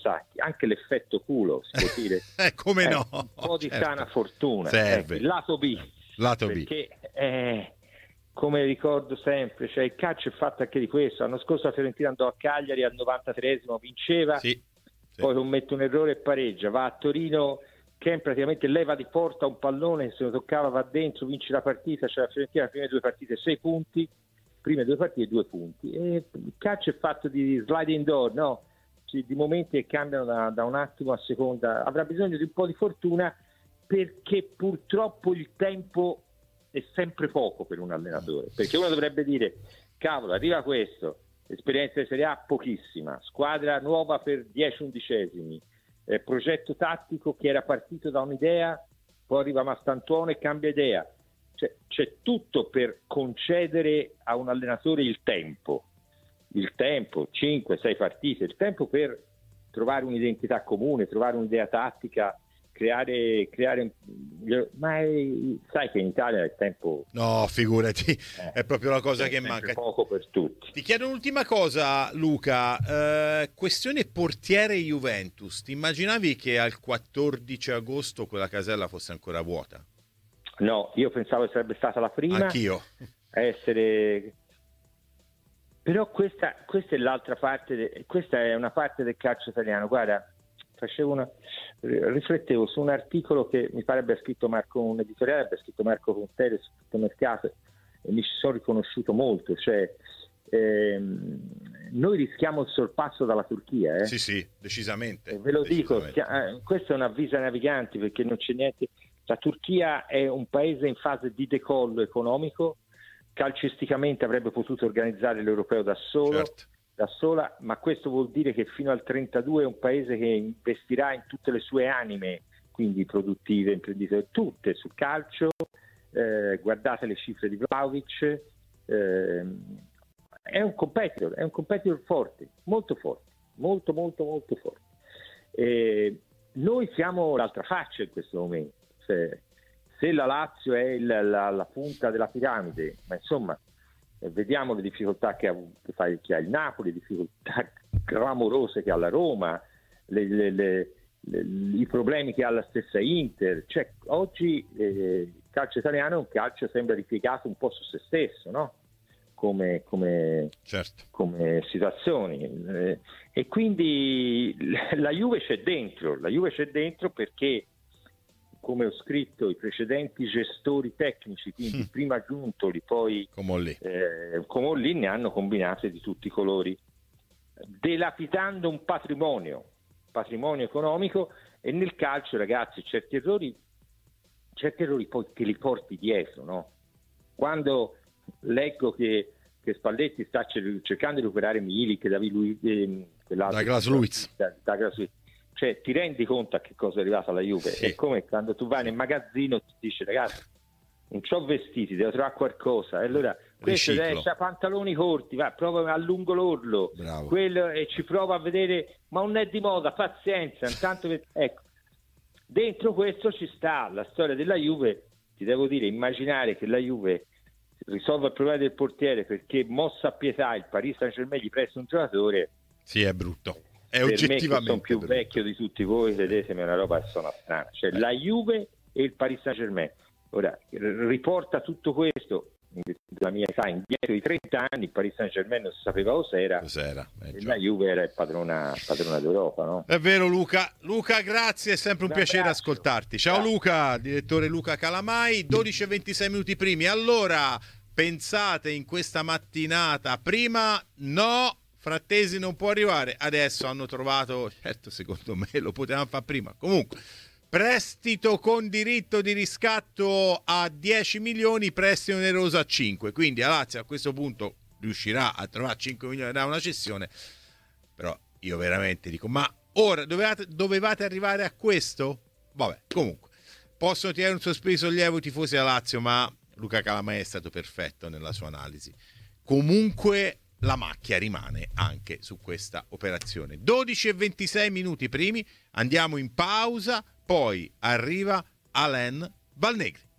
Sacchi, anche l'effetto culo, si può dire. Come no? Un po' di certo. sana fortuna. Serve. Lato B. Lato B. Perché, come ricordo sempre, cioè il calcio è fatto anche di questo. L'anno scorso la Fiorentina andò a Cagliari al 93esimo, vinceva, poi commette un errore e pareggia, va a Torino, che praticamente leva di porta un pallone, se lo toccava va dentro, vince la partita, cioè la Fiorentina le prime 2 partite 6 punti, prime 2 partite 2 punti. E il calcio è fatto di sliding door, no? Di momenti che cambiano da un attimo a seconda. Avrà bisogno di un po' di fortuna, perché purtroppo il tempo è sempre poco per un allenatore, perché uno dovrebbe dire cavolo, arriva questo, esperienza di Serie A pochissima, squadra nuova per 10 undicesimi, progetto tattico che era partito da un'idea, poi arriva Mastantuono e cambia idea, c'è tutto per concedere a un allenatore il tempo, 5-6 partite, il tempo per trovare un'identità comune, trovare un'idea tattica, creare ma sai che in Italia il tempo, no, figurati, è proprio la cosa che manca, poco per tutti. Ti chiedo un'ultima cosa, Luca, questione portiere Juventus, ti immaginavi che al 14 agosto quella casella fosse ancora vuota? No, io pensavo che sarebbe stata la prima. Anch'io. Però questa è l'altra parte, questa è una parte del calcio italiano. Guarda, riflettevo su un articolo che mi pare abbia scritto un editoriale, abbia scritto Marco Conteri su Tutto Mercato, e mi ci sono riconosciuto molto, noi rischiamo il sorpasso dalla Turchia. Sì, decisamente. Ve lo dico, questo è un avviso ai naviganti, perché non c'è niente. La Turchia è un paese in fase di decollo economico, calcisticamente avrebbe potuto organizzare l'Europeo da sola, ma questo vuol dire che fino al 32 è un paese che investirà in tutte le sue anime, quindi produttive, imprenditoriali, tutte sul calcio. Guardate le cifre di Vlahovic, è un competitor forte, molto forte, molto molto molto forte. Noi siamo l'altra faccia in questo momento. Se la Lazio è la punta della piramide, ma insomma vediamo le difficoltà che ha il Napoli, le difficoltà clamorose che ha la Roma, i problemi che ha la stessa Inter. Oggi il calcio italiano è un calcio sembra ripiegato un po' su se stesso, no? Come situazioni, e quindi la Juve c'è dentro perché, come ho scritto, i precedenti gestori tecnici, quindi prima Giuntoli, poi Comolli, ne hanno combinate di tutti i colori, dilapidando un patrimonio economico. E nel calcio, ragazzi, certi errori poi te li porti dietro, no? Quando leggo che Spalletti sta cercando di recuperare Milik, Douglas Luiz, cioè ti rendi conto a che cosa è arrivata la Juve? È come quando tu vai nel magazzino e ti dici ragazzi, non c'ho vestiti, devo trovare qualcosa, e allora questo c'ha pantaloni corti, va, prova allungo l'orlo, quello, e ci prova a vedere, ma non è di moda, pazienza, intanto ecco, dentro questo ci sta la storia della Juve. Ti devo dire, immaginare che la Juve risolva il problema del portiere perché mossa a pietà il Paris Saint-Germain gli presta un giocatore, è brutto. È per oggettivamente me, che sono più brutto. vecchio di tutti voi, vedetemi, è una roba che suona strana. La Juve e il Paris Saint-Germain. Ora, riporta tutto questo, la mia età, indietro di 30 anni, il Paris Saint-Germain non si sapeva cos'era. E la Juve era padrona d'Europa, no? È vero, Luca, grazie, è sempre un piacere ascoltarti. Ciao Luca, direttore Luca Calamai. 12:26 minuti primi. Allora, pensate in questa mattinata, prima no, Frattesi non può arrivare, adesso hanno trovato, certo, secondo me lo potevamo fare prima, comunque prestito con diritto di riscatto a 10 milioni, prestito oneroso a 5, quindi la Lazio a questo punto riuscirà a trovare 5 milioni da una cessione. Però io veramente dico, ma ora dovevate arrivare a questo? Vabbè, comunque possono tirare un sospiro di sollievo i tifosi della Lazio, ma Luca Calamai è stato perfetto nella sua analisi. Comunque la macchia rimane anche su questa operazione. 12:26 minuti primi, andiamo in pausa, poi arriva Alain Valnegri.